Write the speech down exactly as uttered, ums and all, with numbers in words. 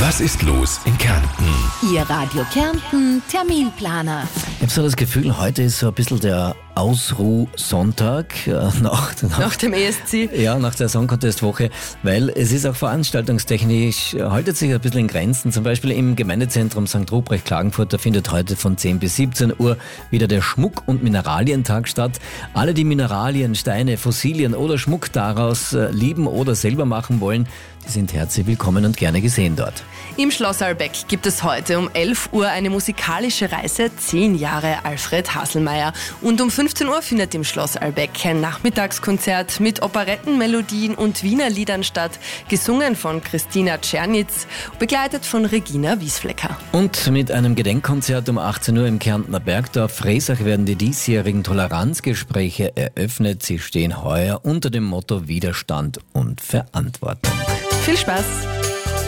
Was ist los in Kärnten? Ihr Radio Kärnten Terminplaner. Ich habe so das Gefühl, heute ist so ein bisschen der Ausruhsonntag äh, nach, nach, Nach dem E S C. ja, nach der Song Contest Woche, weil es ist auch veranstaltungstechnisch, äh, haltet sich ein bisschen in Grenzen. Zum Beispiel im Gemeindezentrum Sankt Ruprecht Klagenfurt, da findet heute von zehn bis siebzehn Uhr wieder der Schmuck- und Mineralientag statt. Alle, die Mineralien, Steine, Fossilien oder Schmuck daraus äh, lieben oder selber machen wollen, die sind herzlich willkommen und gerne gesehen dort. Im Schloss Albeck gibt es heute um elf Uhr eine musikalische Reise, zehn Jahre Alfred Haselmeier. Und um fünfzehn Uhr findet im Schloss Albeck ein Nachmittagskonzert mit Operettenmelodien und Wiener Liedern statt, gesungen von Christina Czernitz, begleitet von Regina Wiesflecker. Und mit einem Gedenkkonzert um achtzehn Uhr im Kärntner Bergdorf Fresach werden die diesjährigen Toleranzgespräche eröffnet. Sie stehen heuer unter dem Motto Widerstand und Verantwortung. Viel Spaß!